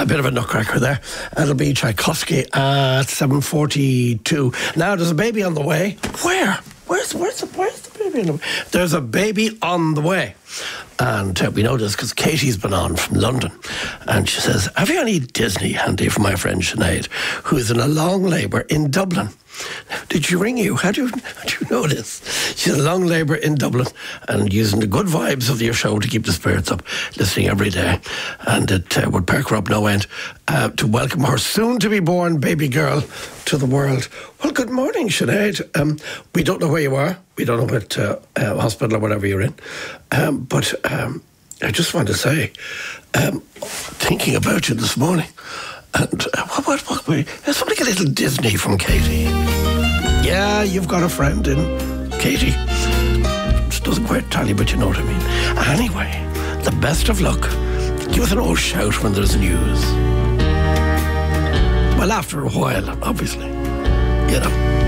bit of a nutcracker there. It'll be Tchaikovsky at 7:42. Now, there's a baby on the way. Where? Where's the baby on the way? There's a baby on the way. And we know this because Katie's been on from London. And she says, have you any Disney handy for my friend Sinead, who's in a long labour in Dublin? Did she ring you? How do you know this? She's in a long labour in Dublin and using the good vibes of your show to keep the spirits up, listening every day. And it would perk her up no end to welcome her soon-to-be-born baby girl to the world. Well, good morning, Sinead. We don't know where you are. We don't know what hospital or whatever you're in. But I just want to say, thinking about you this morning, and let's like a little Disney from Katie. Yeah, you've got a friend in Katie. It doesn't quite tally, but you know what I mean. Anyway, the best of luck. Give us an old shout when there's news. Well, after a while, obviously. You know.